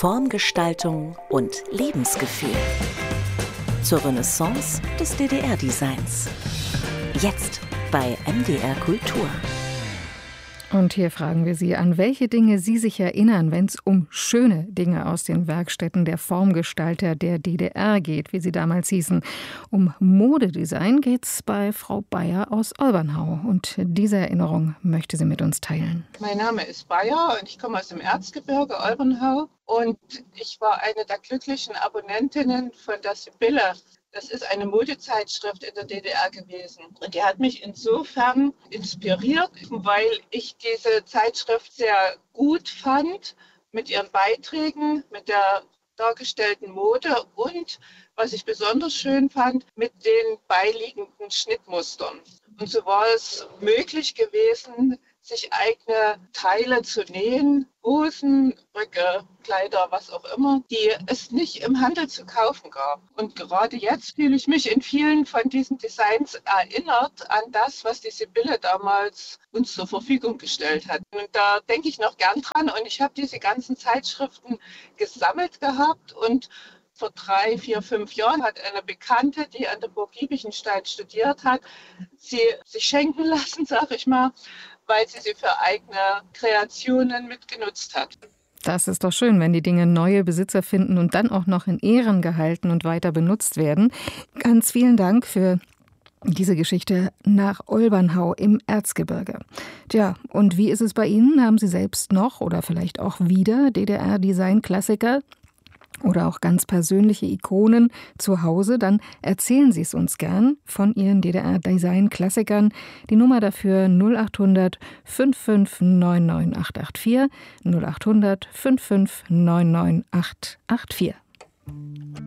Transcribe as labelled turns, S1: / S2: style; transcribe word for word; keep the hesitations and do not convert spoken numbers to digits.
S1: Formgestaltung und Lebensgefühl. Zur Renaissance des D D R-Designs. Jetzt bei M D R Kultur.
S2: Und hier fragen wir Sie, an welche Dinge Sie sich erinnern, wenn es um schöne Dinge aus den Werkstätten der Formgestalter der D D R geht, wie sie damals hießen. Um Modedesign geht es bei Frau Bayer aus Olbernhau. Und diese Erinnerung möchte sie mit uns teilen.
S3: Mein Name ist Bayer und ich komme aus dem Erzgebirge Olbernhau. Und ich war eine der glücklichen Abonnentinnen von der Sibylle. Das ist eine Modezeitschrift in der D D R gewesen. Und die hat mich insofern inspiriert, weil ich diese Zeitschrift sehr gut fand mit ihren Beiträgen, mit der dargestellten Mode und, was ich besonders schön fand, mit den beiliegenden Schnittmustern. Und so war es möglich gewesen, sich eigene Teile zu nähen, Hosen, Röcke, Kleider, was auch immer, die es nicht im Handel zu kaufen gab. Und gerade jetzt fühle ich mich in vielen von diesen Designs erinnert an das, was die Sibylle damals uns zur Verfügung gestellt hat. Und da denke ich noch gern dran und ich habe diese ganzen Zeitschriften gesammelt gehabt und vor drei, vier, fünf Jahren hat eine Bekannte, die an der Burg Giebichenstein studiert hat, sie sich schenken lassen, sag ich mal, weil sie sie für eigene Kreationen mitgenutzt hat.
S2: Das ist doch schön, wenn die Dinge neue Besitzer finden und dann auch noch in Ehren gehalten und weiter benutzt werden. Ganz vielen Dank für diese Geschichte nach Olbernhau im Erzgebirge. Tja, und wie ist es bei Ihnen? Haben Sie selbst noch oder vielleicht auch wieder D D R-Design-Klassiker? Oder auch ganz persönliche Ikonen zu Hause, dann erzählen Sie es uns gern von Ihren D D R-Design-Klassikern. Die Nummer dafür null acht hundert fünf fünf neun neun acht acht vier, null acht hundert fünf fünf neun neun acht acht vier.